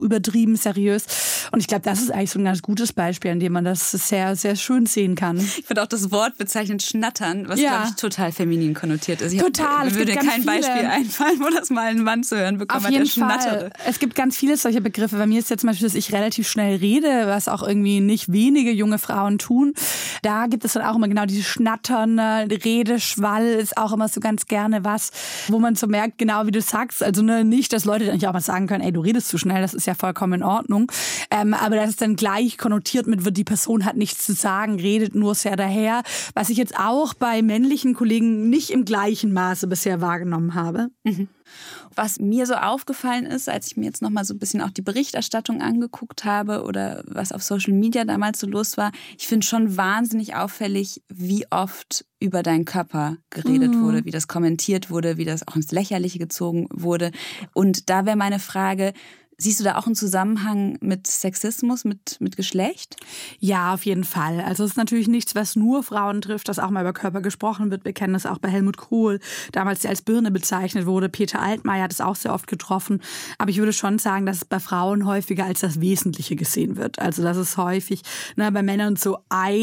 übertrieben seriös. Und ich glaube, das ist eigentlich so ein ganz gutes Beispiel, an dem man das sehr, sehr schön sehen kann. Ich finde auch das Wort bezeichnend Schnattern, was, glaube ich, total feminin konnotiert ist. Total. Mir würde kein Beispiel einfallen, wo das mal ein Mann zu hören bekommen hat, der schnattere. Es gibt ganz viele solche Begriffe. Bei mir ist jetzt zum Beispiel, dass ich relativ schnell rede, was auch irgendwie nicht wenige junge Frauen tun. Da gibt es dann auch immer genau diese schnatternde Redeschwall ist auch immer so ganz gerne was, wo man so merkt, genau wie du sagst, also nicht, dass Leute dann nicht auch mal sagen können, ey, du redest zu schnell, das ist ja vollkommen in Ordnung. Aber dass es dann gleich konnotiert mit wird, die Person hat nichts zu sagen, redet nur sehr daher. Was ich jetzt auch bei männlichen Kollegen nicht im gleichen Maße bisher wahrgenommen habe. Mhm. Was mir so aufgefallen ist, als ich mir jetzt nochmal so ein bisschen auch die Berichterstattung angeguckt habe oder was auf Social Media damals so los war, ich finde schon wahnsinnig auffällig, wie oft über deinen Körper geredet wurde, wie das kommentiert wurde, wie das auch ins Lächerliche gezogen wurde. Und da wäre meine Frage, siehst du da auch einen Zusammenhang mit Sexismus, mit Geschlecht? Ja, auf jeden Fall. Also es ist natürlich nichts, was nur Frauen trifft, dass auch mal über Körper gesprochen wird. Wir kennen das auch bei Helmut Kohl, damals der als Birne bezeichnet wurde. Peter Altmaier hat es auch sehr oft getroffen. Aber ich würde schon sagen, dass es bei Frauen häufiger als das Wesentliche gesehen wird. Also dass es häufig bei Männern so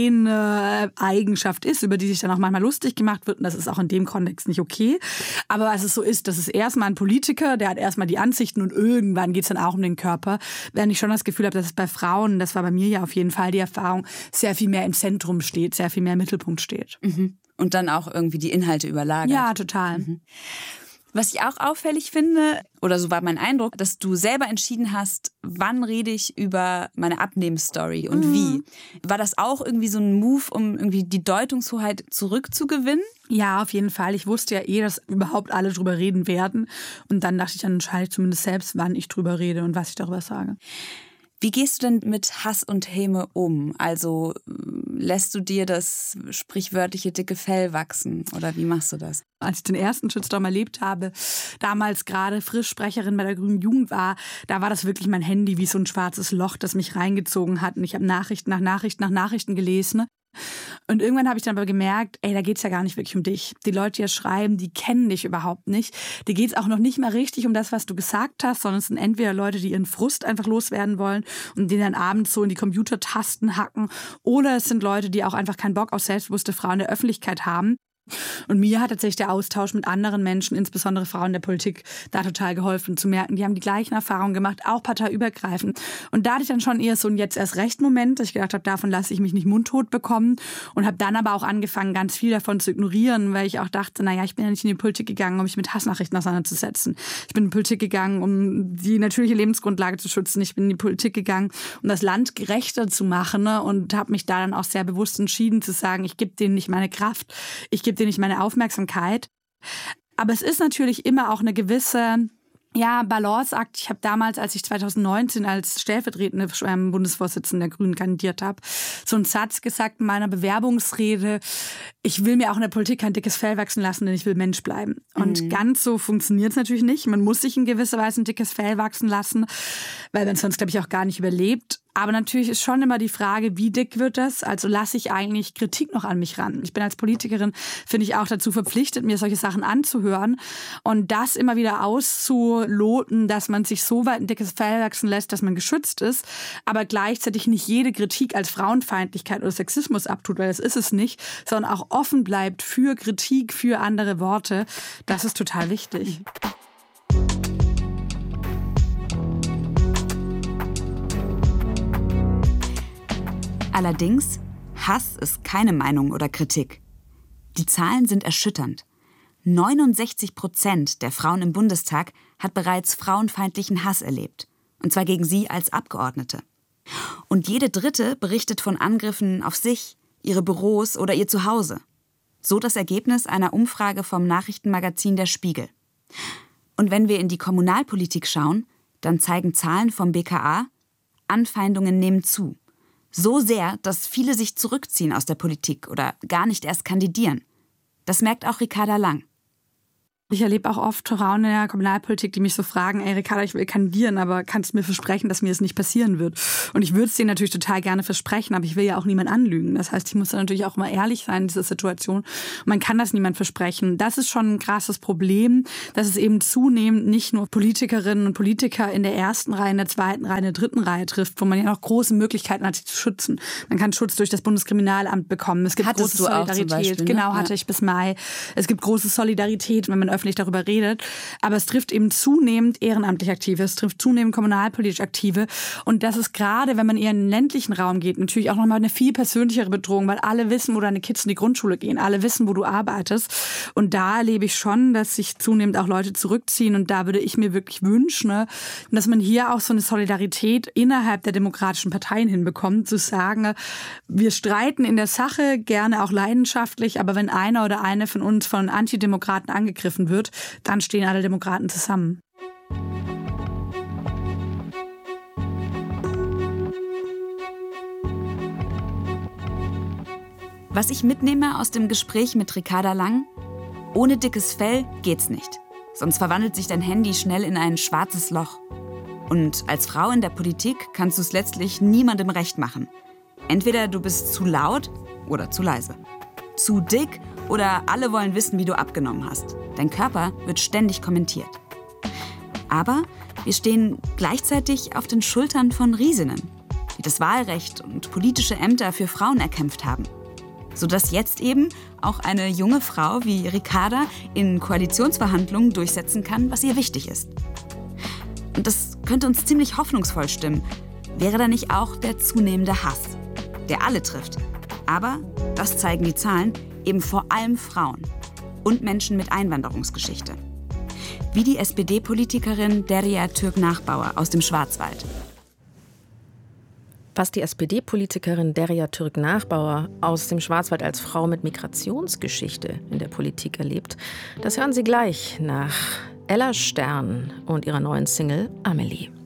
eine Eigenschaft ist, über die sich dann auch manchmal lustig gemacht wird. Und das ist auch in dem Kontext nicht okay. Aber was es so ist, das ist erstmal ein Politiker, der hat erstmal die Ansichten und irgendwann geht es dann auch um den Körper, während ich schon das Gefühl habe, dass es bei Frauen, das war bei mir ja auf jeden Fall die Erfahrung, sehr viel mehr im Zentrum steht, sehr viel mehr im Mittelpunkt steht. Mhm. Und dann auch irgendwie die Inhalte überlagert. Ja, total. Mhm. Was ich auch auffällig finde, oder so war mein Eindruck, dass du selber entschieden hast, wann rede ich über meine Abnehmstory und wie. War das auch irgendwie so ein Move, um irgendwie die Deutungshoheit zurückzugewinnen? Ja, auf jeden Fall. Ich wusste ja dass überhaupt alle drüber reden werden. Und dann dachte ich, dann entscheide ich zumindest selbst, wann ich drüber rede und was ich darüber sage. Wie gehst du denn mit Hass und Häme um? Also lässt du dir das sprichwörtliche dicke Fell wachsen oder wie machst du das? Als ich den ersten Shitstorm erlebt habe, damals gerade frisch Sprecherin bei der Grünen Jugend war, da war das wirklich mein Handy wie so ein schwarzes Loch, das mich reingezogen hat. Und ich habe Nachrichten nach Nachrichten nach Nachrichten gelesen. Und irgendwann habe ich dann aber gemerkt, da geht's ja gar nicht wirklich um dich. Die Leute, die hier schreiben, die kennen dich überhaupt nicht. Dir geht's auch noch nicht mal richtig um das, was du gesagt hast, sondern es sind entweder Leute, die ihren Frust einfach loswerden wollen und den dann abends so in die Computertasten hacken, oder es sind Leute, die auch einfach keinen Bock auf selbstbewusste Frauen in der Öffentlichkeit haben. Und mir hat tatsächlich der Austausch mit anderen Menschen, insbesondere Frauen der Politik, da total geholfen zu merken, die haben die gleichen Erfahrungen gemacht, auch parteiübergreifend. Und da hatte ich dann schon eher so ein Jetzt-erst-recht-Moment, dass ich gedacht habe, davon lasse ich mich nicht mundtot bekommen und habe dann aber auch angefangen, ganz viel davon zu ignorieren, weil ich auch dachte, ich bin ja nicht in die Politik gegangen, um mich mit Hassnachrichten auseinanderzusetzen. Ich bin in die Politik gegangen, um die natürliche Lebensgrundlage zu schützen. Ich bin in die Politik gegangen, um das Land gerechter zu machen, und habe mich da dann auch sehr bewusst entschieden zu sagen, ich gebe denen nicht meine Kraft, ich gebe denen nicht meine Aufmerksamkeit. Aber es ist natürlich immer auch eine gewisse Balanceakt. Ich habe damals, als ich 2019 als stellvertretende Bundesvorsitzende der Grünen kandidiert habe, so einen Satz gesagt in meiner Bewerbungsrede: Ich will mir auch in der Politik kein dickes Fell wachsen lassen, denn ich will Mensch bleiben. Und ganz so funktioniert es natürlich nicht. Man muss sich in gewisser Weise ein dickes Fell wachsen lassen, weil man es sonst, glaube ich, auch gar nicht überlebt. Aber natürlich ist schon immer die Frage, wie dick wird das? Also lasse ich eigentlich Kritik noch an mich ran? Ich bin als Politikerin, finde ich, auch dazu verpflichtet, mir solche Sachen anzuhören und das immer wieder auszuloten, dass man sich so weit ein dickes Fell wachsen lässt, dass man geschützt ist, aber gleichzeitig nicht jede Kritik als Frauenfeindlichkeit oder Sexismus abtut, weil das ist es nicht, sondern auch offen bleibt für Kritik, für andere Worte. Das ist total wichtig. Allerdings, Hass ist keine Meinung oder Kritik. Die Zahlen sind erschütternd. 69% der Frauen im Bundestag hat bereits frauenfeindlichen Hass erlebt. Und zwar gegen sie als Abgeordnete. Und jede Dritte berichtet von Angriffen auf sich, ihre Büros oder ihr Zuhause. So das Ergebnis einer Umfrage vom Nachrichtenmagazin Der Spiegel. Und wenn wir in die Kommunalpolitik schauen, dann zeigen Zahlen vom BKA, Anfeindungen nehmen zu. So sehr, dass viele sich zurückziehen aus der Politik oder gar nicht erst kandidieren. Das merkt auch Ricarda Lang. Ich erlebe auch oft Frauen in der Kommunalpolitik, die mich so fragen, ey Ricarda, ich will kandidieren, aber kannst du mir versprechen, dass mir das nicht passieren wird? Und ich würde es denen natürlich total gerne versprechen, aber ich will ja auch niemand anlügen. Das heißt, ich muss dann natürlich auch immer ehrlich sein in dieser Situation. Und man kann das niemand versprechen. Das ist schon ein krasses Problem, dass es eben zunehmend nicht nur Politikerinnen und Politiker in der ersten Reihe, in der zweiten Reihe, in der dritten Reihe trifft, wo man ja noch große Möglichkeiten hat, sich zu schützen. Man kann Schutz durch das Bundeskriminalamt bekommen. Es gibt große Solidarität. Beispiel, ne? Genau, hatte ich bis Mai. Es gibt große Solidarität, wenn man öffentlich darüber redet. Aber es trifft eben zunehmend ehrenamtlich Aktive, es trifft zunehmend kommunalpolitisch Aktive. Und das ist gerade, wenn man eher in den ländlichen Raum geht, natürlich auch nochmal eine viel persönlichere Bedrohung, weil alle wissen, wo deine Kids in die Grundschule gehen, alle wissen, wo du arbeitest. Und da erlebe ich schon, dass sich zunehmend auch Leute zurückziehen. Und da würde ich mir wirklich wünschen, dass man hier auch so eine Solidarität innerhalb der demokratischen Parteien hinbekommt, zu sagen, wir streiten in der Sache, gerne auch leidenschaftlich, aber wenn einer oder eine von uns von Antidemokraten angegriffen wird, dann stehen alle Demokraten zusammen. Was ich mitnehme aus dem Gespräch mit Ricarda Lang: Ohne dickes Fell geht's nicht. Sonst verwandelt sich dein Handy schnell in ein schwarzes Loch. Und als Frau in der Politik kannst du es letztlich niemandem recht machen. Entweder du bist zu laut oder zu leise. Zu dick oder alle wollen wissen, wie du abgenommen hast. Dein Körper wird ständig kommentiert. Aber wir stehen gleichzeitig auf den Schultern von Riesinnen, die das Wahlrecht und politische Ämter für Frauen erkämpft haben. Sodass jetzt eben auch eine junge Frau wie Ricarda in Koalitionsverhandlungen durchsetzen kann, was ihr wichtig ist. Und das könnte uns ziemlich hoffnungsvoll stimmen. Wäre da nicht auch der zunehmende Hass, der alle trifft? Aber, das zeigen die Zahlen, eben vor allem Frauen und Menschen mit Einwanderungsgeschichte. Wie die SPD-Politikerin Derya Türk-Nachbauer aus dem Schwarzwald. Was die SPD-Politikerin Derya Türk-Nachbauer aus dem Schwarzwald als Frau mit Migrationsgeschichte in der Politik erlebt, das hören Sie gleich nach Ella Stern und ihrer neuen Single Amelie.